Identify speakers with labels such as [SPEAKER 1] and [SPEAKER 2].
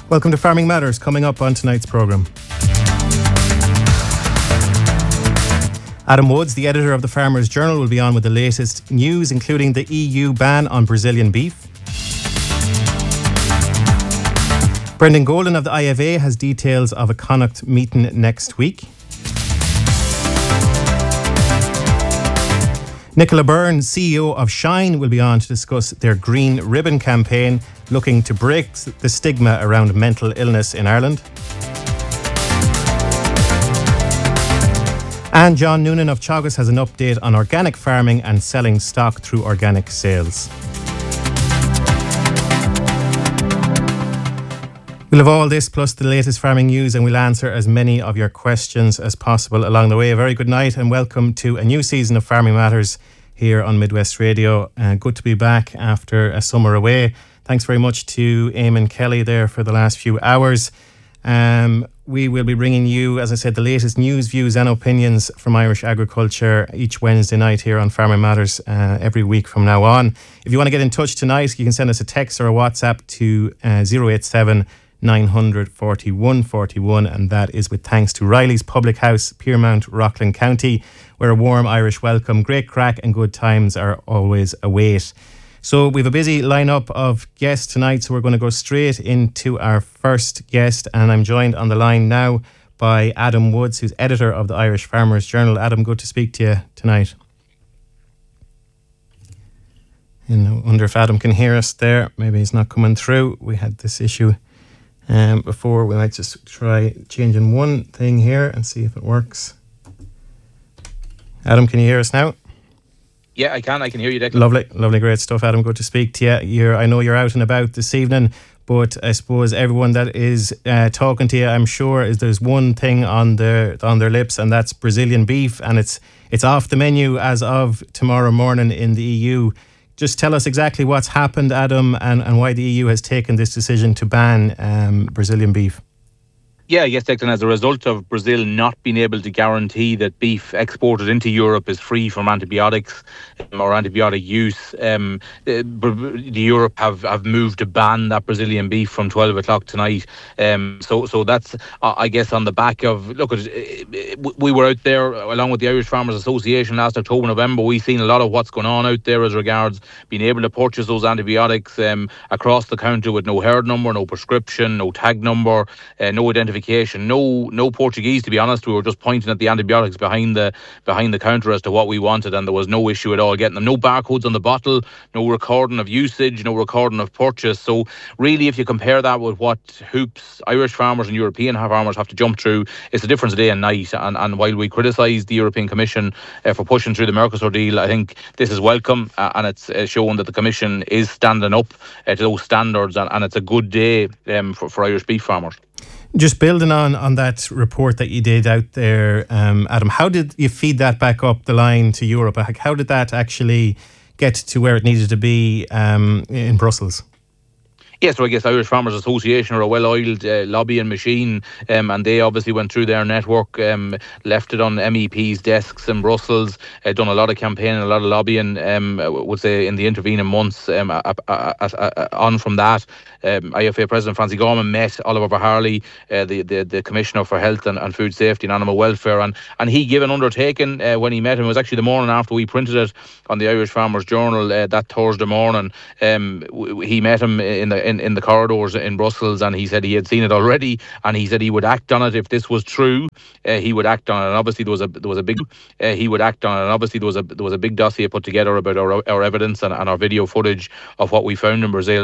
[SPEAKER 1] Welcome to Farming Matters, coming up on tonight's programme. Adam Woods, the editor of the Farmers Journal, will be on with the latest news, including the EU ban on Brazilian beef. Brendan Golden of the IFA has details of a Connacht meeting next week. Nicola Byrne, CEO of Shine, will be on to discuss their Green Ribbon campaign, looking to break the stigma around mental illness in Ireland. And John Noonan of Teagasc has an update on organic farming and selling stock through organic sales. We'll have all this plus the latest farming news, and we'll answer as many of your questions as possible along the way. A very good night and welcome to a new season of Farming Matters here on Midwest Radio. Good to be back after a summer away. Thanks very much to Eamon Kelly there for the last few hours. We will be bringing you, as I said, the latest news, views and opinions from Irish agriculture each Wednesday night here on Farming Matters every week from now on. If you want to get in touch tonight, you can send us a text or a WhatsApp to 087 900 41 41, and that is with thanks to Riley's Public House, Piermount, Rockland County, where a warm Irish welcome, great crack and good times are always await. So we have a busy lineup of guests tonight, so we're going to go straight into our first guest, and I'm joined on the line now by Adam Woods, who's editor of the Irish Farmers Journal. Adam, good to speak to you tonight. And I wonder if Adam can hear us there. Maybe he's not coming through. We had this issue before. We might just try changing one thing here and see if it works. Adam, can you hear us now?
[SPEAKER 2] Yeah, I can hear you, Declan.
[SPEAKER 1] Lovely, great stuff, Adam. Good to speak to you. I know you're out and about this evening, but I suppose everyone that is talking to you, I'm sure, is there's one thing on their lips, and that's Brazilian beef, and it's off the menu as of tomorrow morning in the EU. Just tell us exactly what's happened, Adam, and why the EU has taken this decision to ban Brazilian beef.
[SPEAKER 2] Yeah, yes, Declan, as a result of Brazil not being able to guarantee that beef exported into Europe is free from antibiotics or antibiotic use, Europe have moved to ban that Brazilian beef from 12 o'clock tonight. So that's, I guess, on the back of, look, we were out there along with the Irish Farmers Association last October, November. We've seen a lot of what's going on out there as regards being able to purchase those antibiotics across the counter with no herd number, no prescription, no tag number, no identification. No Portuguese, to be honest. We were just pointing at the antibiotics behind the counter as to what we wanted, and there was no issue at all getting them. No barcodes on the bottle, no recording of usage, no recording of purchase. So really, if you compare that with what hoops Irish farmers and European farmers have to jump through, it's a difference of day and night. And while we criticise the European Commission for pushing through the Mercosur deal, I think this is welcome, and it's showing that the Commission is standing up to those standards, and it's a good day for Irish beef farmers.
[SPEAKER 1] Just building on that report that you did out there, Adam, how did you feed that back up the line to Europe? How did that actually get to where it needed to be in Brussels?
[SPEAKER 2] Yes, so I guess Irish Farmers Association are a well-oiled lobbying machine, and they obviously went through their network, left it on MEPs' desks in Brussels, done a lot of campaigning, a lot of lobbying, would say, in the intervening months. On from that, IFA President Francie Gorman met Oliver Harley, the Commissioner for Health and Food Safety and Animal Welfare, and he gave an undertaking when he met him. It was actually the morning after we printed it on the Irish Farmers Journal that Thursday morning. He met him in the corridors in Brussels, and he said he had seen it already, and he said he would act on it if this was true. He would act on it, and obviously there was a big. He would act on it, and obviously there was a big dossier put together about our evidence and our video footage of what we found in Brazil.